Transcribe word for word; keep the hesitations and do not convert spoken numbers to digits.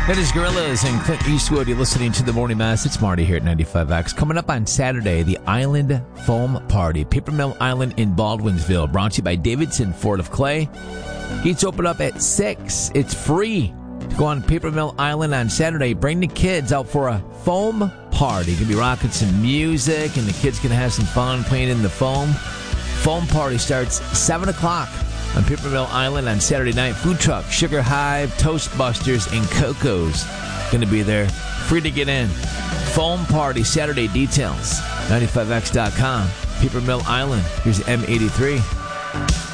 That is Gorillaz and Clint Eastwood. You're listening to The Morning Mass. It's Marty here at ninety-five X. Coming up on Saturday, the Island Foam Party. Paper Mill Island in Baldwinsville. Brought to you by Davidson Ford of Clay. Gates open up at six. It's free to go on Paper Mill Island on Saturday. Bring the kids out for a foam party. You're going to be rocking some music, and the kids can have some fun playing in the foam. Foam party starts seven o'clock. On Paper Mill Island on Saturday night. Food truck, Sugar Hive, Toastbusters, and Coco's going to be there. Free to get in. Foam party, Saturday details. ninety-five X dot com. Paper Mill Island. Here's M eighty-three.